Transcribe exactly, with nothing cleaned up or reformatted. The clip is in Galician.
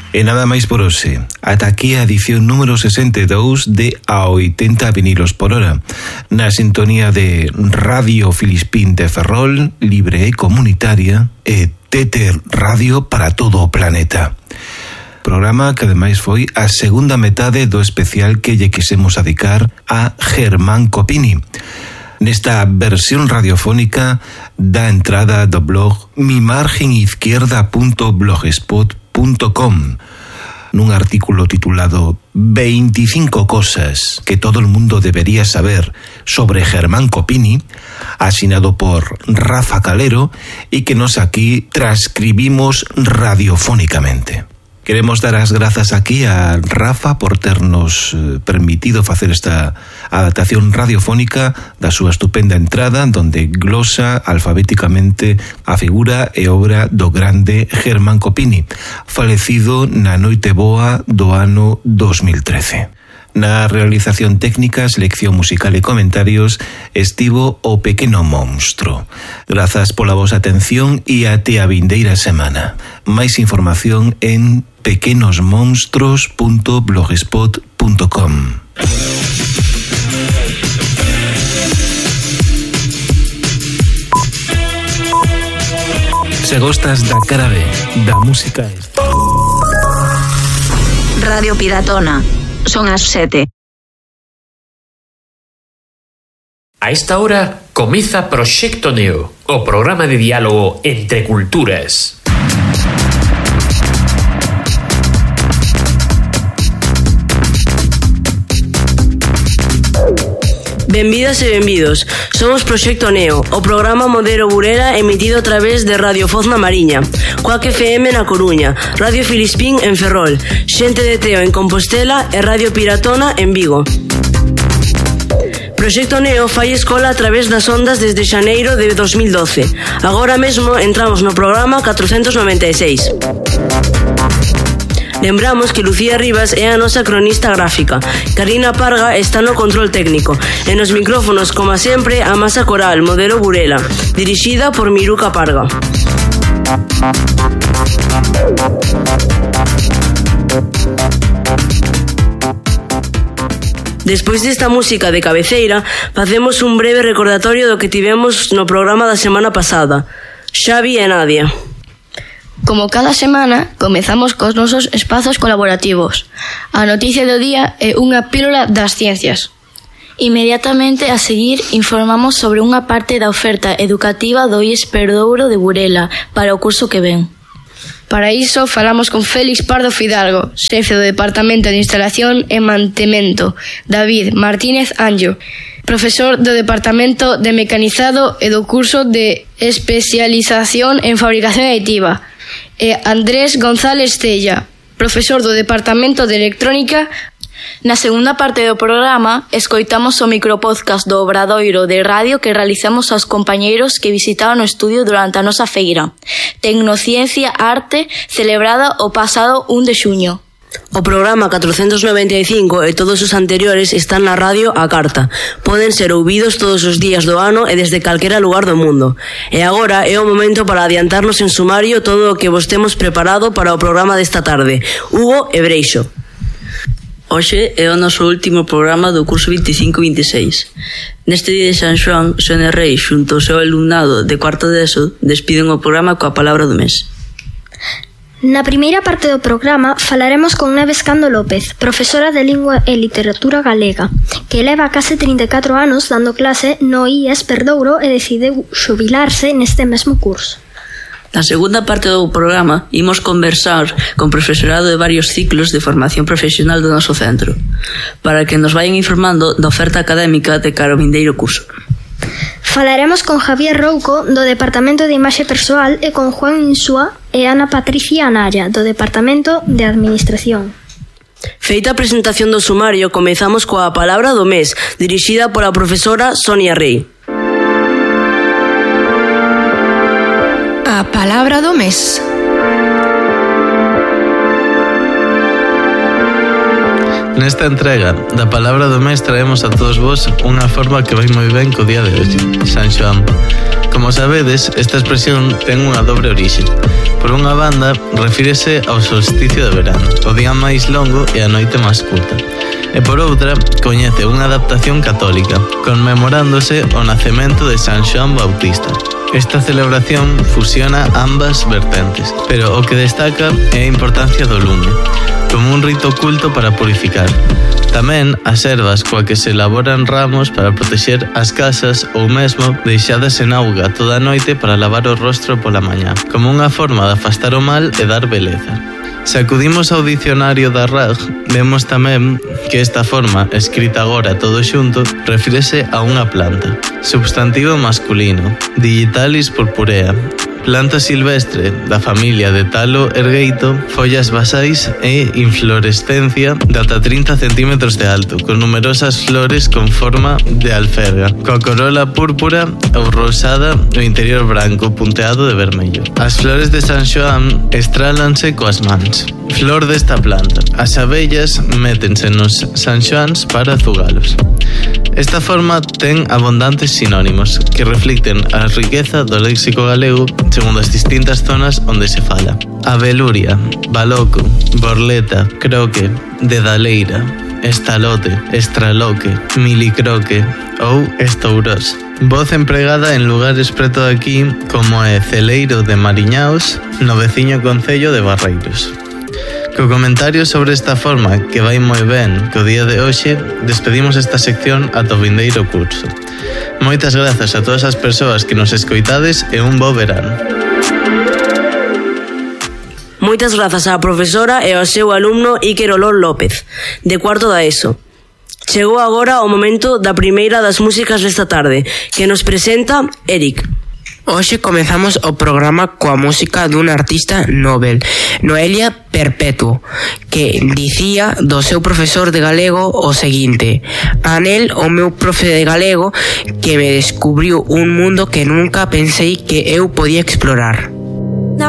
E nada máis por hoxe. Ata aquí a edición número sesenta e dous de A oitenta vinilos por hora. Na sintonía de Radio Filispín de Ferrol, libre e comunitaria, e T T Radio para todo o planeta. Programa que ademais foi a segunda metade do especial que lle quisemos dedicar a Germán Copini. Nesta versión radiofónica da entrada do blog mi margen izquierda punto blogspot punto com nun artículo titulado veinticinco cosas que todo el mundo debería saber sobre Germán Copini, asinado por Rafa Calero y que nos aquí transcribimos radiofónicamente. Queremos dar as grazas aquí a Rafa por ternos permitido facer esta adaptación radiofónica da súa estupenda entrada donde glosa alfabéticamente a figura e obra do grande Germán Copini, falecido na noite boa do ano dos mil trece. Na realización técnica, selección musical e comentarios estivo o Pequeno Monstro. Grazas pola vosa atención e até a vindeira semana. Máis información en pequenos monstros punto blogspot punto com. Se gostas da cara B da música esta. Radio Piratona. Son as sete. A esta hora comeza Proxecto Neo, o programa de diálogo entre culturas. Benvidas e benvidos. Somos Proxecto Neo, o programa Modelo Burela emitido a través de Radio Foz na Mariña, Coac F M na Coruña, Radio Filispín en Ferrol, Xente de Teo en Compostela e Radio Piratona en Vigo. Proxecto Neo fai escola a través das ondas desde xaneiro de dos mil doce. Agora mesmo entramos no programa catrocentos noventa e seis. Lembramos que Lucía Rivas é a nosa cronista gráfica, Karina Parga está no control técnico e nos micrófonos, como sempre, a masa coral Modelo Burela, dirixida por Miruca Parga. Despois desta música de cabeceira, facemos un breve recordatorio do que tivemos no programa da semana pasada. Xavi e Nadia. Como cada semana, comezamos cos nosos espazos colaborativos. A noticia do día é unha pílula das ciencias. Inmediatamente a seguir informamos sobre unha parte da oferta educativa do I E S Perdouro de Burela para o curso que ven. Para iso falamos con Félix Pardo Fidalgo, xefe do Departamento de Instalación e Mantemento, David Martínez Anjo, profesor do Departamento de Mecanizado e do curso de Especialización en Fabricación Aditiva, e Andrés González Cella, profesor do Departamento de Electrónica. Na segunda parte do programa, escoitamos o micropodcast do Obradoiro de Radio que realizamos aos compañeiros que visitaron o estudio durante a nosa feira Tecnociencia Arte, celebrada o pasado un de xuño. O programa catrocentos noventa e cinco e todos os anteriores están na radio á carta. Poden ser ouvidos todos os días do ano e desde calquera lugar do mundo. E agora é o momento para adiantarnos en sumario todo o que vos temos preparado para o programa desta tarde. Hugo e Breixo. Hoxe é o noso último programa do curso veinticinco veintiséis. Neste día de San Xoán, Sonia Rei xunto ao seu alumnado de cuarto de ESO despiden o programa coa palabra do mes. Na primeira parte do programa falaremos con Neves Cando López, profesora de Lingua e Literatura Galega, que leva case trinta e catro anos dando clase no I E S Perdouro e decideu xubilarse neste mesmo curso. Na segunda parte do programa imos conversar con profesorado de varios ciclos de formación profesional do noso centro, para que nos vayan informando da oferta académica de cara ao vindeiro curso. Falaremos con Javier Rouco, do Departamento de Imaxe Persoal, e con Juan Insúa e Ana Patricia Anaya, do Departamento de Administración. Feita a presentación do sumario, comezamos coa palabra do mes, dirixida pola profesora Sonia Rei. A palabra do mes. Nesta entrega da Palabra do Mes traemos a todos vos unha forma que vai moi ben co día de hoxe, San Xoán. Como sabedes, esta expresión ten unha dobre orixe. Por unha banda, refírese ao solsticio de verano, o día máis longo e a noite máis curta. E por outra, coñece unha adaptación católica, conmemorándose o nacemento de San Xoán Bautista. Esta celebración fusiona ambas vertentes, pero o que destaca é a importancia do lume, como un rito oculto para purificar. Tamén as ervas coa que se elaboran ramos para protexer as casas ou mesmo deixadas en auga toda a noite para lavar o rostro pola mañá, como unha forma de afastar o mal e dar beleza. Se acudimos ao dicionario da R A G, vemos tamén que esta forma, escrita agora todo xunto, refírese a unha planta. Substantivo masculino, Digitalis purpurea, planta silvestre da familia de talo ergueito, follas basais e inflorescencia de ata trinta centímetros de alto, con numerosas flores con forma de alferga, coa corola púrpura ou rosada no interior branco punteado de vermello. As flores de San Xoán estrálanse coas mans. Flor desta planta. As abellas métense nos San Xoáns para azugalos. Esta forma ten abundantes sinónimos que reflicten a riqueza do léxico galego segundo as distintas zonas onde se fala. Abeluria, baloco, borleta, croque, dedaleira, estalote, estraloque, milicroque ou estourós. Voz empregada en lugares preto de aquí como é Celeiro de Mariñaos, no veciño concello de Barreiros. Co comentario sobre esta forma, que vai moi ben co día de hoxe, despedimos esta sección ata o vindeiro curso. Moitas grazas a todas as persoas que nos escoitades e un bo verano. Moitas grazas á profesora e ao seu alumno Iker Olor López, de cuarto da ESO. Chegou agora o momento da primeira das músicas desta tarde, que nos presenta Eric. Hoxe comezamos o programa coa música dun artista Nobel, Noelia Perpetuo, que dicía do seu profesor de galego o seguinte: anel, o meu profe de galego, que me descubriu un mundo que nunca pensei que eu podía explorar.